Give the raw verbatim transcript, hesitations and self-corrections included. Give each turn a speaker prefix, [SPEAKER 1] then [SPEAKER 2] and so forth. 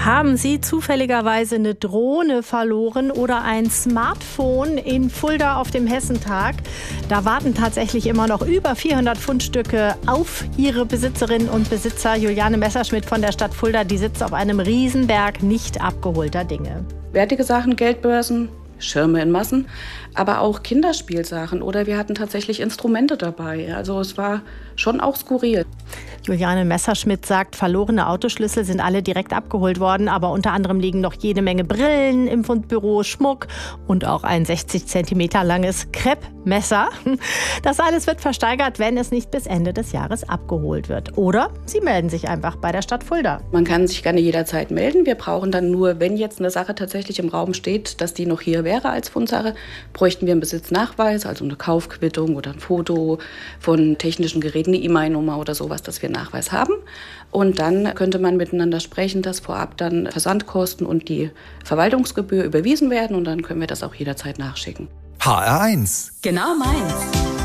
[SPEAKER 1] Haben Sie zufälligerweise eine Drohne verloren oder ein Smartphone in Fulda auf dem Hessentag? Da warten tatsächlich immer noch über vierhundert Fundstücke auf ihre Besitzerinnen und Besitzer. Juliane Messerschmidt von der Stadt Fulda, die sitzt auf einem Riesenberg nicht abgeholter Dinge.
[SPEAKER 2] Wertige Sachen, Geldbörsen, Schirme in Massen, aber auch Kinderspielsachen oder wir hatten tatsächlich Instrumente dabei. Also es war schon auch skurril.
[SPEAKER 1] Juliane Messerschmidt sagt, verlorene Autoschlüssel sind alle direkt abgeholt worden, aber unter anderem liegen noch jede Menge Brillen im Fundbüro, Schmuck und auch ein sechzig Zentimeter langes Kreppmesser. Das alles wird versteigert, wenn es nicht bis Ende des Jahres abgeholt wird. Oder Sie melden sich einfach bei der Stadt Fulda.
[SPEAKER 2] Man kann sich gerne jederzeit melden. Wir brauchen dann nur, wenn jetzt eine Sache tatsächlich im Raum steht, dass die noch hier wäre als Fundsache, bräuchten wir einen Besitznachweis, also eine Kaufquittung oder ein Foto von technischen Geräten, eine E Mail Nummer oder sowas, dass wir einen Nachweis haben. Und dann könnte man miteinander sprechen, dass vorab dann Versandkosten und die Verwaltungsgebühr überwiesen werden und dann können wir das auch jederzeit nachschicken.
[SPEAKER 3] H R eins.
[SPEAKER 4] Genau meins.